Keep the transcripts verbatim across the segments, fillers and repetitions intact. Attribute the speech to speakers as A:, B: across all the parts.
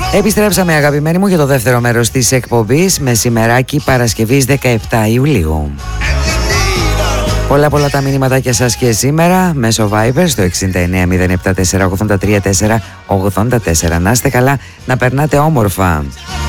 A: Επιστρέψαμε, αγαπημένοι μου, για το δεύτερο μέρος της εκπομπής, μεσημεράκι Παρασκευής δεκαεπτά Ιουλίου. Πολλά πολλά τα μηνύματάκια σας και σήμερα μέσω Viber στο εξήντα εννέα μηδέν επτά τέσσερα ογδόντα τρία τέσσερα ογδόντα τέσσερα. Να είστε καλά, να περνάτε όμορφα.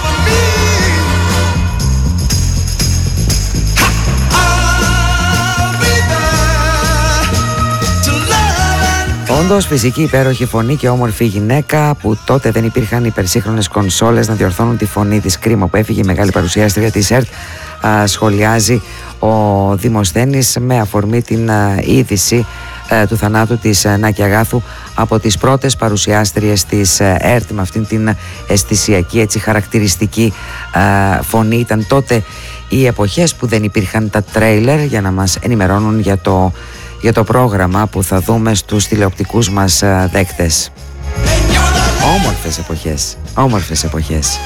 A: Όντως, φυσική, υπέροχη φωνή και όμορφη γυναίκα που τότε δεν υπήρχαν υπερσύγχρονες κονσόλες να διορθώνουν τη φωνή της. Κρίμα που έφυγε η μεγάλη παρουσιάστρια της ΕΡΤ, α, σχολιάζει ο Δημοσθένης με αφορμή την α, είδηση α, του θανάτου της α, Νάκη Αγάθου, από τις πρώτες παρουσιάστριες της α, ΕΡΤ, με αυτήν την αισθησιακή, έτσι χαρακτηριστική α, φωνή. Ήταν τότε οι εποχές που δεν υπήρχαν τα τρέιλερ για να μας ενημερώνουν για το για το πρόγραμμα που θα δούμε στους τηλεοπτικούς μας δέκτες. Όμορφες εποχές, όμορφες εποχές.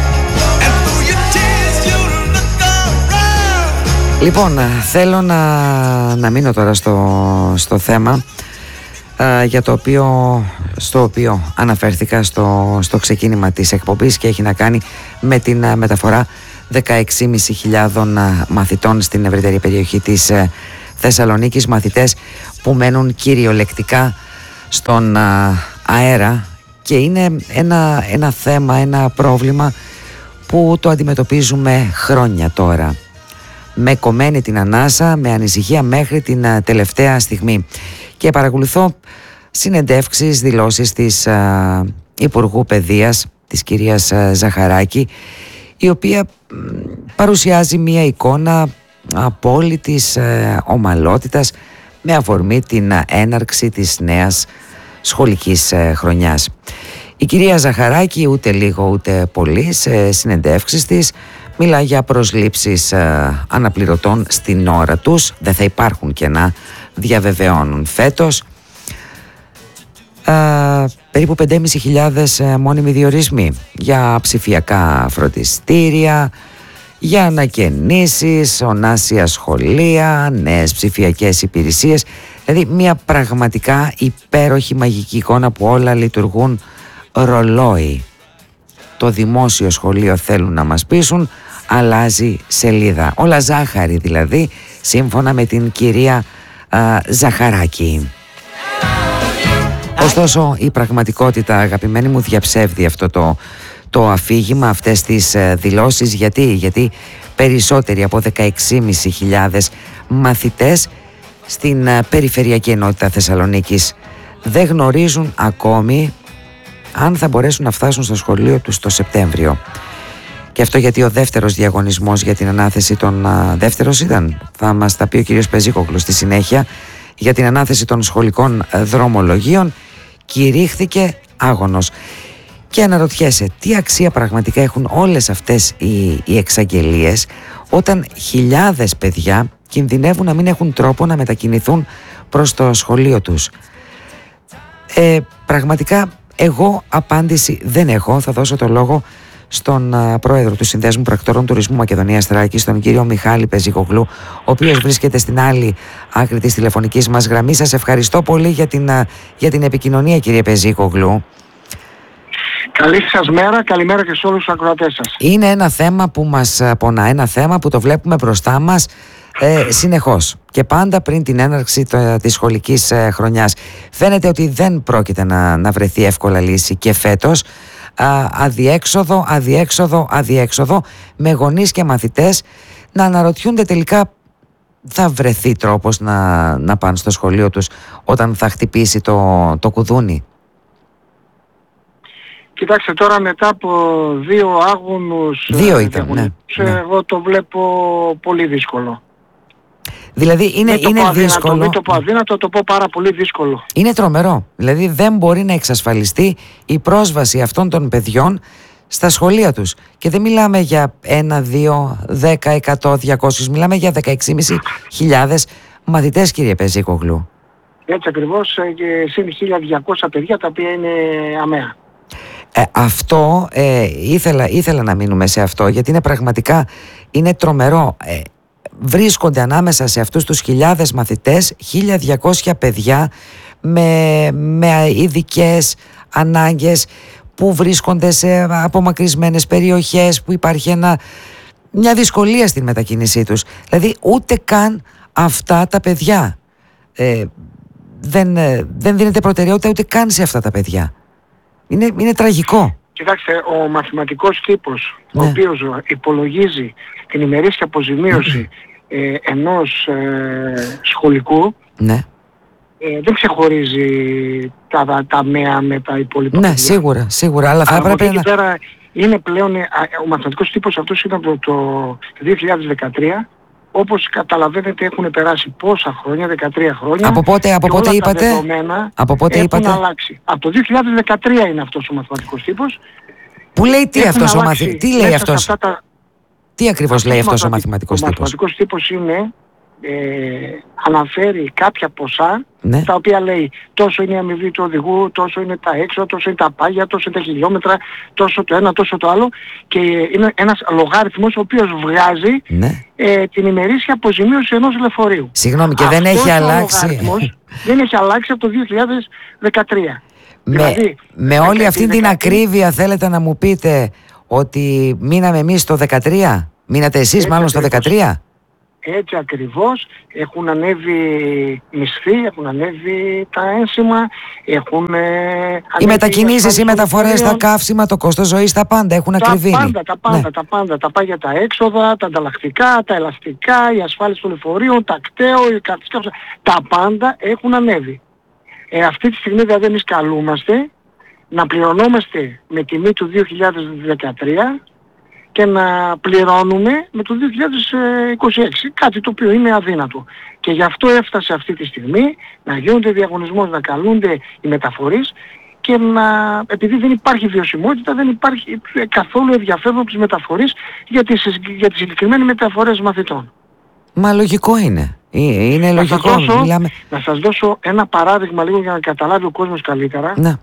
A: Λοιπόν, θέλω να, να μείνω τώρα στο, στο θέμα α, για το οποίο, στο οποίο αναφέρθηκα στο, στο ξεκίνημα της εκπομπής, και έχει να κάνει με την α, μεταφορά δεκαέξι χιλιάδες πεντακόσιων μαθητών στην ευρύτερη περιοχή της α, Θεσσαλονίκης, μαθητές που μένουν κυριολεκτικά στον α, αέρα, και είναι ένα, ένα θέμα, ένα πρόβλημα που το αντιμετωπίζουμε χρόνια τώρα, με κομμένη την ανάσα, με ανησυχία μέχρι την α, τελευταία στιγμή. Και παρακολουθώ συνεντεύξεις, δηλώσεις της α, Υπουργού Παιδείας, της κυρίας α, Ζαχαράκη, η οποία μ, παρουσιάζει μία εικόνα απόλυτης ε, ομαλότητας με αφορμή την έναρξη της νέας σχολικής ε, χρονιάς. Η κυρία Ζαχαράκη ούτε λίγο ούτε πολύ σε συνεντεύξεις της μιλά για προσλήψεις ε, αναπληρωτών στην ώρα τους, δεν θα υπάρχουν κενά, διαβεβαιώνουν φέτος. Ε, περίπου πέντε χιλιάδες πεντακόσιοι ε, μόνιμοι διορισμοί για ψηφιακά φροντιστήρια, για ανακαινήσεις, ονάσια σχολεία, νέες ψηφιακές υπηρεσίες. Δηλαδή μια πραγματικά υπέροχη μαγική εικόνα που όλα λειτουργούν ρολόι. Το δημόσιο σχολείο, θέλουν να μας πείσουν, αλλάζει σελίδα. Όλα ζάχαρη δηλαδή, σύμφωνα με την κυρία α, Ζαχαράκη. Ωστόσο η πραγματικότητα, αγαπημένοι μου, διαψεύδει αυτό το το αφήγημα, αυτές τις δηλώσεις. Γιατί, γιατί περισσότεροι από δεκαέξι χιλιάδες πεντακόσιοι μαθητές στην περιφερειακή ενότητα Θεσσαλονίκης δεν γνωρίζουν ακόμη αν θα μπορέσουν να φτάσουν στο σχολείο τους το Σεπτέμβριο. Και αυτό γιατί ο δεύτερος διαγωνισμός για την ανάθεση των α, δεύτερος ήταν, θα μας τα πει ο κύριος Πεζίκογλου στη συνέχεια, για την ανάθεση των σχολικών δρομολογίων, κηρύχθηκε άγωνος. Και αναρωτιέσαι τι αξία πραγματικά έχουν όλες αυτές οι, οι εξαγγελίες, όταν χιλιάδες παιδιά κινδυνεύουν να μην έχουν τρόπο να μετακινηθούν προς το σχολείο τους. Ε, πραγματικά εγώ απάντηση δεν έχω. Θα δώσω το λόγο στον α, πρόεδρο του Συνδέσμου Πρακτορών Τουρισμού Μακεδονίας Θράκης, τον κύριο Μιχάλη Πεζίκογλου, ο οποίος βρίσκεται στην άλλη άκρη της τηλεφωνικής μας γραμμής. Σας ευχαριστώ πολύ για την, α, για την επικοινωνία, κύριε Πεζίκογλου.
B: Καλή σας μέρα, καλημέρα και σε όλους τους ακροατές σας.
A: Είναι ένα θέμα που μας πονά, ένα θέμα που το βλέπουμε μπροστά μας ε, συνεχώς και πάντα πριν την έναρξη το, της σχολικής ε, χρονιάς. Φαίνεται ότι δεν πρόκειται να, να βρεθεί εύκολα λύση και φέτος. Α, αδιέξοδο, αδιέξοδο, αδιέξοδο, με γονείς και μαθητές να αναρωτιούνται τελικά θα βρεθεί τρόπος να, να πάνε στο σχολείο τους όταν θα χτυπήσει το, το κουδούνι.
B: Κοιτάξτε, τώρα μετά από δύο άγωνους
A: δύο ήταν, ναι, ναι.
B: εγώ το βλέπω πολύ δύσκολο.
A: Δηλαδή είναι,
B: μην
A: είναι
B: το
A: δύσκολο.
B: Μην το πω αδύνατο, το πω πάρα πολύ δύσκολο.
A: Είναι τρομερό. Δηλαδή δεν μπορεί να εξασφαλιστεί η πρόσβαση αυτών των παιδιών στα σχολεία τους. Και δεν μιλάμε για ένα, δύο, δέκα, εκατό, διακόσιους. Μιλάμε για δεκαέξι χιλιάδες μαθητές, κύριε Πεζίκογλου.
B: Έτσι ακριβώς, και συν χίλια διακόσια παιδιά τα οποία είναι αμαία.
A: Ε, αυτό ε, ήθελα, ήθελα να μείνουμε σε αυτό, γιατί είναι πραγματικά είναι τρομερό. Ε, βρίσκονται ανάμεσα σε αυτούς τους χιλιάδες μαθητές χίλια διακόσια παιδιά με, με ειδικές ανάγκες που βρίσκονται σε απομακρυσμένες περιοχές, που υπάρχει ένα, μια δυσκολία στην μετακίνησή τους. Δηλαδή ούτε καν αυτά τα παιδιά ε, δεν, ε, δεν δίνεται προτεραιότητα ούτε καν σε αυτά τα παιδιά. Είναι, είναι τραγικό.
B: Κοιτάξτε, ο μαθηματικός τύπος,
A: Ναι.
B: ο οποίος υπολογίζει την ημερήσια αποζημίωση ε, ενός ε, σχολικού,
A: Ναι,
B: ε, δεν ξεχωρίζει τα, τα, τα ΜΕΑ με τα υπόλοιπα
A: ναι,
B: παιδιά.
A: σίγουρα, σίγουρα, αλλά θα
B: Από
A: έπρεπε
B: εκεί
A: να...
B: και πέρα είναι πλέον, ε, ο μαθηματικός τύπος αυτός ήταν το, το δύο χιλιάδες δεκατρία, όπως καταλαβαίνετε έχουν περάσει πόσα χρόνια, δεκατρία χρόνια.
A: Από πότε, από
B: και
A: πότε
B: όλα
A: είπατε,
B: τα δεδομένα
A: από πότε
B: έχουν
A: είπατε,
B: αλλάξει. Από το δύο χιλιάδες δεκατρία είναι αυτός ο μαθηματικός τύπος.
A: που λέει τι
B: Έχουν
A: αυτός ο
B: αλλάξει
A: μαθη... τι λέει
B: μέσα
A: αυτός,
B: σε αυτά τα...
A: τι ακριβώς λέει αυτός ο
B: μαθηματικ-
A: μαθηματικός
B: Ο
A: τύπος?
B: μαθηματικός τύπος είναι, ε, αναφέρει κάποια ποσά,
A: Ναι.
B: τα οποία λέει τόσο είναι η αμοιβή του οδηγού, τόσο είναι τα έξοδα, τόσο είναι τα πάγια, τόσο είναι τα χιλιόμετρα, τόσο το ένα, τόσο το άλλο, και είναι ένας λογάριθμος ο οποίος βγάζει
A: Ναι.
B: ε, την ημερήσια αποζημίωση ενός λεωφορείου.
A: Συγγνώμη, και δεν
B: Αυτός
A: έχει
B: ο
A: αλλάξει.
B: λογαριθμός δεν έχει αλλάξει από το δύο χιλιάδες δεκατρία.
A: Με,
B: Δηλαδή,
A: με όλη
B: δεκα-
A: αυτή
B: τη
A: την
B: δεκαετία-
A: ακρίβεια θέλετε να μου πείτε ότι μείναμε εμείς στο δεκατρία, μείνατε εσείς
B: Έτσι
A: μάλλον στο
B: ακριβώς.
A: δεκατρία.
B: Έτσι ακριβώς, έχουν ανέβει μισθοί, έχουν ανέβει τα ένσημα, έχουν ε,
A: Οι μετακινήσεις, οι μεταφορές, τα
B: λεωφορείων,
A: καύσιμα, το κόστος ζωής, τα πάντα έχουν
B: τα
A: ακριβήνει.
B: πάντα, τα πάντα,
A: Ναι.
B: τα πάντα, τα πάγια, τα έξοδα, τα ανταλλακτικά, τα ελαστικά, οι ασφάλειες των λεωφορείων, τα κταίο, οι κάρτες καύσιμα, τα πάντα έχουν ανέβει. Ε, αυτή τη στιγμή δηλαδή εμείς καλούμαστε να πληρωνόμαστε με τιμή του δύο χιλιάδες δεκατρία και να πληρώνουμε με το δύο χιλιάδες είκοσι έξι, κάτι το οποίο είναι αδύνατο. Και γι' αυτό έφτασε αυτή τη στιγμή να γίνονται διαγωνισμός, να καλούνται οι μεταφορείς και να, επειδή δεν υπάρχει βιωσιμότητα, δεν υπάρχει καθόλου ενδιαφέρον από τις μεταφορείς για τις, για τις συγκεκριμένες μεταφορές μαθητών.
A: Μα λογικό είναι. Ε, Είναι
B: Να σας,
A: λογικό.
B: δώσω,
A: Μιλάμε...
B: να σας δώσω ένα παράδειγμα λίγο για να καταλάβει ο κόσμος καλύτερα.
A: Ναι.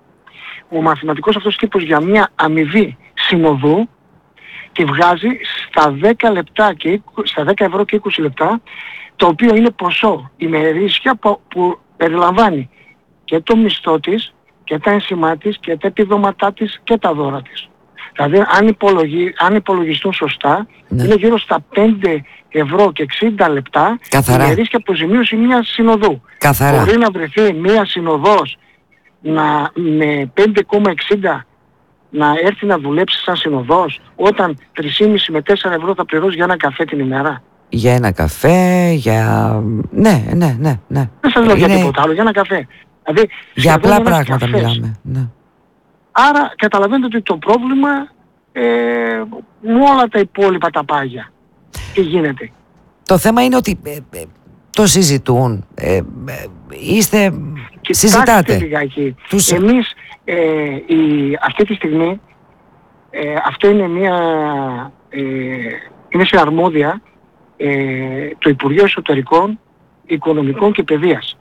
B: Ο μαθηματικός αυτός τύπος για μια αμοιβή συνοδού τη βγάζει στα δέκα λεπτά και είκοσι, στα δέκα ευρώ και είκοσι λεπτά, το οποίο είναι ποσό ημερήσια που, που περιλαμβάνει και το μισθό της και τα ένσημά της και τα επιδόματά της και τα δώρα της. Δηλαδή αν, υπολογι, αν υπολογιστούν σωστά,
A: Ναι.
B: είναι γύρω στα πέντε ευρώ και εξήντα λεπτά
A: Καθαρά.
B: η ημερήσια αποζημίωση μιας συνοδού.
A: Καθαρά.
B: Μπορεί να βρεθεί μια συνοδός να, με πέντε κόμμα εξήντα να έρθει να δουλέψει σαν συνοδός, όταν τρία κόμμα πέντε με τέσσερα ευρώ θα πληρώσει για ένα καφέ την ημέρα.
A: Για ένα καφέ, για... Ναι, ναι, ναι, ναι.
B: Δεν σας λέω για
A: Είναι-
B: τίποτα άλλο, για ένα καφέ. Δηλαδή,
A: Για
B: σχεδόν
A: απλά
B: ένας
A: πράγματα
B: καφές.
A: μιλάμε. Ναι.
B: Άρα καταλαβαίνετε ότι το πρόβλημα ε, με όλα τα υπόλοιπα τα πάγια. Τι γίνεται.
A: Το θέμα είναι ότι ε, ε, το συζητούν. Ε, ε, είστε...
B: Κοιτάξτε
A: Συζητάτε.
B: λιγάκι.
A: Τους-
B: Εμείς ε, η, αυτή τη στιγμή ε, αυτό είναι μια ε, είναι σε αρμόδια ε, το Υπουργείο Εσωτερικών, Οικονομικών και Παιδείας.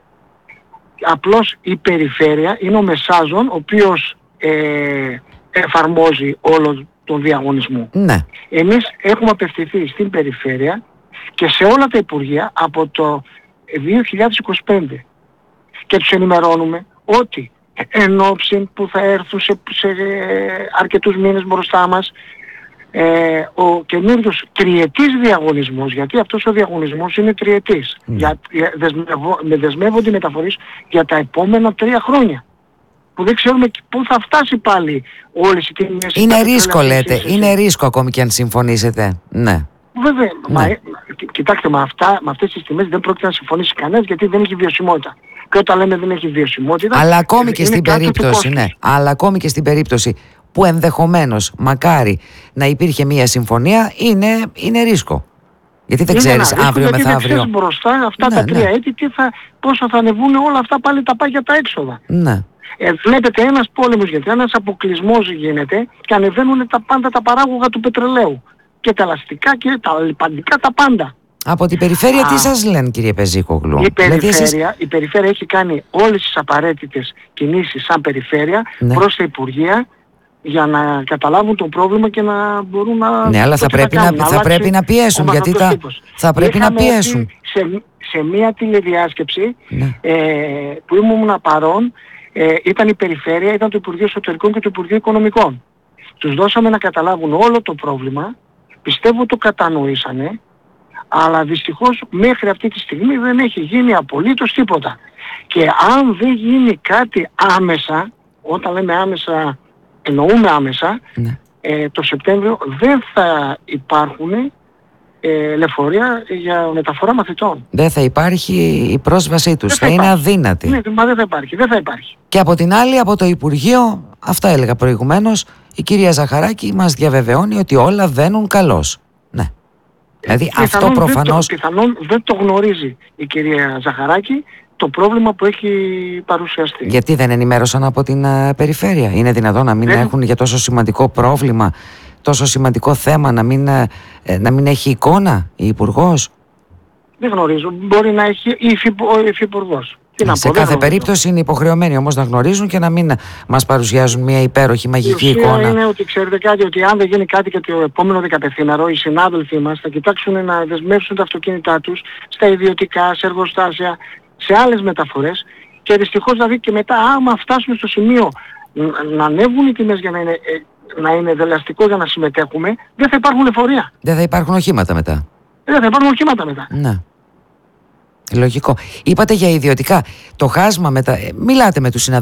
B: Απλώς η περιφέρεια είναι ο μεσάζων ο οποίος ε, εφαρμόζει όλο τον διαγωνισμό.
A: Ναι.
B: Εμείς έχουμε απευθυνθεί στην περιφέρεια και σε όλα τα υπουργεία από το δύο χιλιάδες είκοσι πέντε και τους ενημερώνουμε ότι εν ώψη που θα έρθουν σε, σε αρκετούς μήνες μπροστά μας ε, ο καινούργιος τριετής διαγωνισμός, γιατί αυτός ο διαγωνισμός είναι τριετής,
A: Mm.
B: για, για, δεσμευο, με δεσμεύονται οι μεταφορείς για τα επόμενα τρία χρόνια, που δεν ξέρουμε πού θα φτάσει πάλι όλες οι τιμές.
A: Είναι ρίσκο λέτε. Είναι ρίσκο ακόμη και αν συμφωνήσετε. Ναι.
B: Βέβαια,
A: Ναι.
B: μα, ε, κι- κοιτάξτε, με, αυτά, με αυτές τις τιμές δεν πρόκειται να συμφωνήσει κανένας, γιατί δεν έχει βιωσιμότητα. Και όταν λέμε δεν έχει βιωσιμότητα...
A: Αλλά ακόμη
B: ε,
A: και
B: είναι
A: στην
B: κάτω του
A: περίπτωση,
B: κόστους.
A: ναι. Αλλά ακόμη και στην περίπτωση που ενδεχομένως, μακάρι, να υπήρχε μία συμφωνία, είναι, είναι ρίσκο. Γιατί δεν
B: Είναι
A: ξέρεις
B: ένα ρίσκο,
A: αύριο
B: γιατί
A: μεθαύριο.
B: δεν ξέρεις μπροστά αυτά
A: Ναι,
B: τα
A: ναι.
B: τρία έτη τι θα, πόσο θα ανεβούν όλα αυτά πάλι τα πάγια τα έξοδα.
A: Ναι.
B: Ε, βλέπετε ένας πόλεμος γιατί ένας αποκλεισμός γίνεται και ανεβαίνουν τα πάντα τα παράγωγα του πετρελαίου. Και τα ελαστικά και τα λιπαντικά τα πάντα.
A: Από την περιφέρεια
B: Α.
A: τι σας λένε, κύριε Πεζίκογλου?
B: Η
A: Δηλαδή εσείς-
B: περιφέρεια, η περιφέρεια έχει κάνει όλες τις απαραίτητες κινήσεις σαν περιφέρεια
A: Ναι.
B: προς τα Υπουργεία για να καταλάβουν το πρόβλημα και να μπορούν να...
A: Ναι, αλλά
B: το
A: θα
B: τι
A: πρέπει να-
B: κάνουν,
A: θα
B: αλλάξει
A: πρέπει να πιέσουν,
B: ο
A: γιατί τα-
B: μαθηματικός τύπος.
A: θα πρέπει να
B: Είχαμε
A: πιέσουν.
B: έρθει Σε, σε μία τηλεδιάσκεψη
A: Ναι.
B: ε, που ήμουν παρόν, ε, ήταν η Περιφέρεια, ήταν το Υπουργείο Εσωτερικών και το Υπουργείο Οικονομικών. Τους δώσαμε να καταλάβουν όλο το πρόβλημα, πιστεύω το κατανοήσανε, αλλά δυστυχώς μέχρι αυτή τη στιγμή δεν έχει γίνει απολύτως τίποτα. Και αν δεν γίνει κάτι άμεσα, όταν λέμε άμεσα εννοούμε άμεσα,
A: ναι.
B: ε, το Σεπτέμβριο δεν θα υπάρχουν ε, λεωφορεία για μεταφορά μαθητών.
A: Δεν θα υπάρχει η πρόσβασή τους, θα, θα είναι αδύνατη.
B: Ναι, μα δεν θα υπάρχει, δεν θα υπάρχει.
A: Και από την άλλη, από το Υπουργείο, αυτά έλεγα προηγουμένως, η κυρία Ζαχαράκη μας διαβεβαιώνει ότι όλα βαίνουν καλώς. Ναι. Δηλαδή
B: πιθανόν
A: αυτό προφανώς...
B: Δεν το, πιθανόν δεν το γνωρίζει η κυρία Ζαχαράκη το πρόβλημα που έχει παρουσιαστεί.
A: Γιατί δεν ενημέρωσαν από την uh, Περιφέρεια? Είναι δυνατόν να μην δεν... έχουν για τόσο σημαντικό πρόβλημα, τόσο σημαντικό θέμα, να μην, uh, να μην έχει εικόνα η Υπουργός?
B: Δεν γνωρίζω. Μπορεί να έχει η Υφυπουργός.
A: Σε κάθε περίπτωση είναι υποχρεωμένοι όμως να γνωρίζουν και να μην μας παρουσιάζουν μια υπέροχη μαγική
B: η
A: εικόνα.
B: Είναι ότι ξέρετε κάτι, ότι αν δεν γίνει κάτι και το επόμενο δεκαπενθήμερο, οι συνάδελφοί μας θα κοιτάξουν να δεσμεύσουν τα αυτοκίνητά τους στα ιδιωτικά, σε εργοστάσια, σε άλλες μεταφορές, και δυστυχώς δηλαδή και μετά άμα φτάσουμε στο σημείο να ανέβουν οι τιμές για να είναι, να είναι δελεαστικό για να συμμετέχουμε, δεν θα υπάρχουν λεωφορεία.
A: Δεν θα υπάρχουν οχήματα μετά.
B: Δεν θα υπάρχουν οχήματα μετά.
A: Ναι. Λογικό. Είπατε για ιδιωτικά. Το χάσμα μετά... Μιλάτε με τους συναδέλφους.